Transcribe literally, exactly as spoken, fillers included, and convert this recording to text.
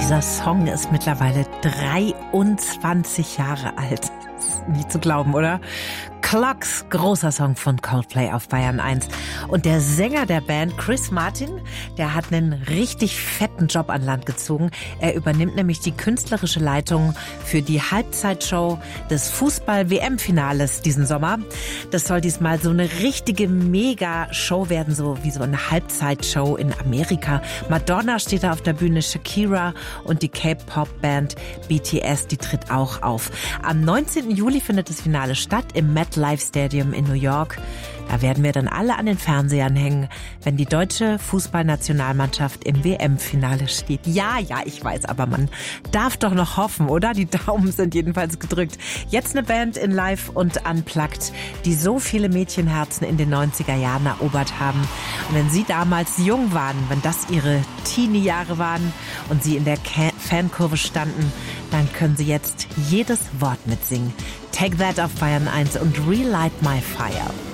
Dieser Song ist mittlerweile dreiundzwanzig Jahre alt. Ist nicht zu glauben, oder? Clocks, großer Song von Coldplay auf Bayern eins. Und der Sänger der Band, Chris Martin, der hat einen richtig fetten Job an Land gezogen. Er übernimmt nämlich die künstlerische Leitung für die Halbzeitshow des Fußball-W M-Finales diesen Sommer. Das soll diesmal so eine richtige Mega-Show werden, so wie so eine Halbzeitshow in Amerika. Madonna steht da auf der Bühne, Shakira und die K-Pop-Band B T S, die tritt auch auf. Am neunzehnten Juli findet das Finale statt im MetLife Stadium in New York. Da werden wir dann alle an den Fernsehern hängen, wenn die deutsche Fußballnationalmannschaft im W M-Finale steht. Ja, ja, ich weiß, aber man darf doch noch hoffen, oder? Die Daumen sind jedenfalls gedrückt. Jetzt eine Band in Live und Unplugged, die so viele Mädchenherzen in den neunziger Jahren erobert haben. Und wenn sie damals jung waren, wenn das ihre Teenie-Jahre waren und sie in der Fankurve standen, dann können sie jetzt jedes Wort mitsingen. Take That auf Bayern eins und Relight My Fire.